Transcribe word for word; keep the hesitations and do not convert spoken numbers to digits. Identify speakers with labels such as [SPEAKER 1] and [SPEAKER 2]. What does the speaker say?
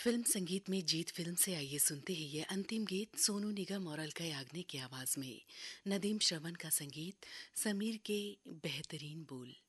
[SPEAKER 1] Film संगीत में जीत film से आइए सुनते हैं ये अंतिम गीत सोनू निगम और अलका याग्निक की आवाज में। नदीम श्रवण का संगीत, समीर के बेहतरीन बोल।